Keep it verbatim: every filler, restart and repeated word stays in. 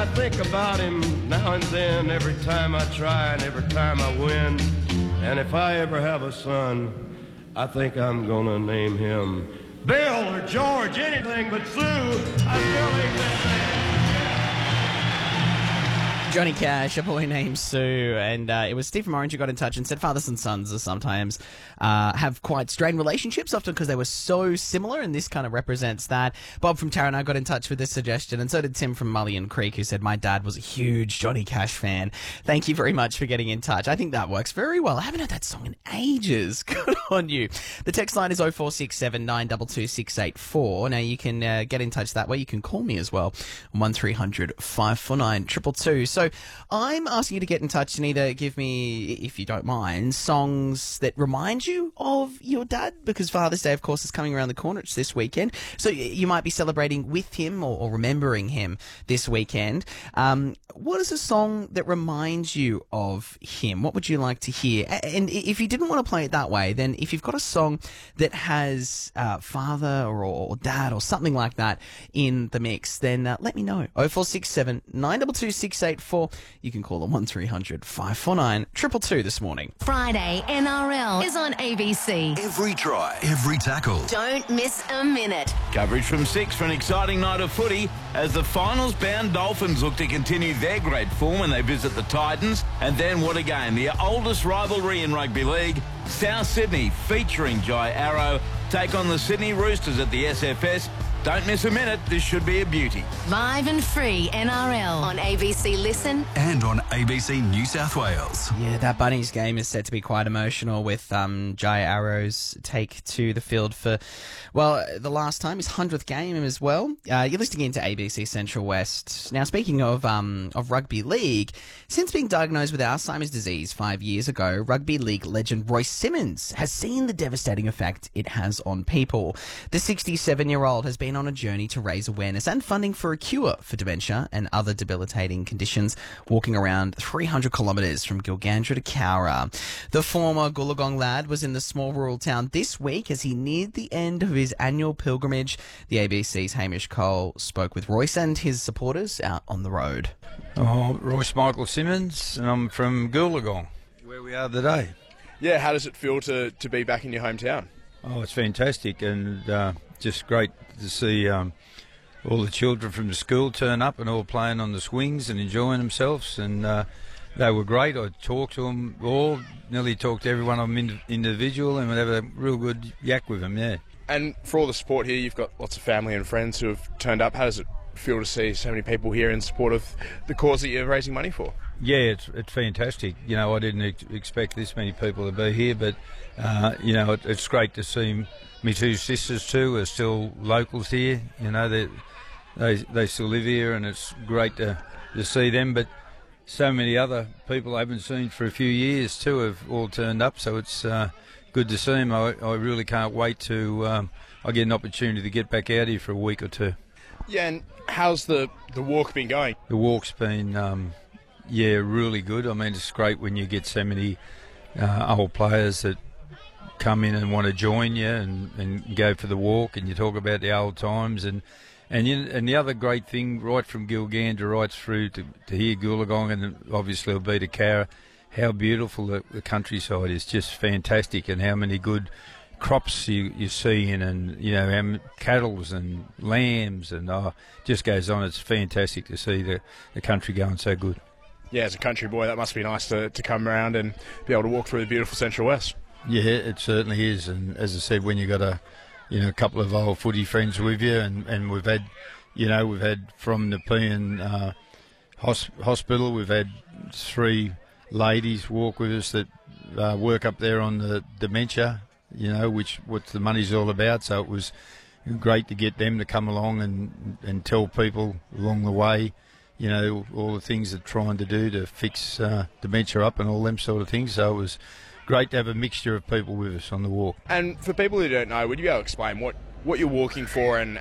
I think about him now and then, every time I try and every time I win. And if I ever have a son, I think I'm gonna name him Bill or George, anything but Sue. I still think that. Johnny Cash, a boy named Sue, and uh, it was Stephen Orange who got in touch and said fathers and sons are sometimes uh, have quite strained relationships, often because they were so similar, and this kind of represents that. Bob from Tarrano got in touch with this suggestion, and so did Tim from Mullion Creek, who said, my dad was a huge Johnny Cash fan. Thank you very much for getting in touch. I think that works very well. I haven't heard that song in ages. Good on you. The text line is oh four six seven, nine two two, six eight four. Now, you can uh, get in touch that way. You can call me as well on one three hundred, five four nine, two two two. So I'm asking you to get in touch and either give me, if you don't mind, songs that remind you of your dad, because Father's Day, of course, is coming around the corner. It's this weekend. So you might be celebrating with him or, or remembering him this weekend. Um, what is a song that reminds you of him? What would you like to hear? And if you didn't want to play it that way, then if you've got a song that has uh, father or, or dad or something like that in the mix, then uh, let me know. oh four six seven, nine two two, six eight four. You can call them one three hundred, five four nine, two two two this morning. Friday N R L is on A B C. Every try, every tackle. Don't miss a minute. Coverage from six for an exciting night of footy as the finals-bound Dolphins look to continue their great form when they visit the Titans. And then what a game, the oldest rivalry in rugby league. South Sydney, featuring Jai Arrow, take on the Sydney Roosters at the S F S. Don't miss a minute, this should be a beauty. Live and free N R L on A B C Listen and on A B C New South Wales. Yeah, that Bunnies game is set to be quite emotional with um, Jai Arrow's take to the field for, well, the last time, his hundredth game as well. Uh, you're listening into A B C Central West. Now, speaking of um, of rugby league, since being diagnosed with Alzheimer's disease five years ago, rugby league legend Royce Simmons has seen the devastating effect it has on people. The sixty-seven-year-old has been on a journey to raise awareness and funding for a cure for dementia and other debilitating conditions, walking around three hundred kilometres from Gilgandra to Cowra. The former Goolagong lad was in the small rural town this week as he neared the end of his annual pilgrimage. The A B C's Hamish Cole spoke with Royce and his supporters out on the road. Oh, Royce Michael Simmons, and I'm from Goolagong, where we are today. Yeah, how does it feel to, to be back in your hometown? Oh, it's fantastic, and uh, just great to see um, all the children from the school turn up and all playing on the swings and enjoying themselves, and uh, they were great. I talked to them all, nearly talked to everyone of them individual, and would have a real good yak with them, yeah. And for all the support here, you've got lots of family and friends who have turned up. How does it feel to see so many people here in support of the cause that you're raising money for? Yeah, it's it's fantastic. You know, I didn't ex- expect this many people to be here, but, uh, you know, it, it's great to see me two sisters too are still locals here. You know, they they they still live here, and it's great to, to see them. But so many other people I haven't seen for a few years too have all turned up, so it's uh, good to see them. I, I really can't wait to um, I get an opportunity to get back out here for a week or two. Yeah, and how's the, the walk been going? The walk's been, um, yeah, really good. I mean, it's great when you get so many uh, old players that come in and want to join you and, and go for the walk, and you talk about the old times. And and you, and the other great thing, right from Gilgandra right through to, to here, Goolagong, and obviously it'll be to Cowra, how beautiful the, the countryside is, just fantastic, and how many good crops you, you're seeing, and you know, um, cattles and lambs, and oh, just goes on. It's fantastic to see the, the country going so good. Yeah, as a country boy, that must be nice to, to come around and be able to walk through the beautiful Central West. Yeah, it certainly is. And as I said, when you got a you know a couple of old footy friends with you, and, and we've had you know we've had from the Nepean uh, hospital, we've had three ladies walk with us that uh, work up there on the dementia, you know, which what the money's all about. So it was great to get them to come along and, and tell people along the way, you know, all the things they're trying to do to fix uh, dementia up and all them sort of things. So it was great to have a mixture of people with us on the walk. And for people who don't know, would you be able to explain what, what you're walking for and